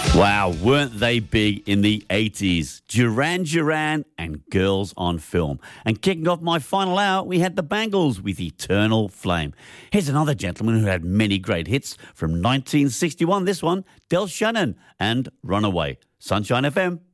Wow, weren't they big in the 80s? Duran Duran and Girls on Film. And kicking off my final hour, we had the Bangles with Eternal Flame. Here's another gentleman who had many great hits from 1961. This one, Del Shannon and Runaway. Sunshine FM.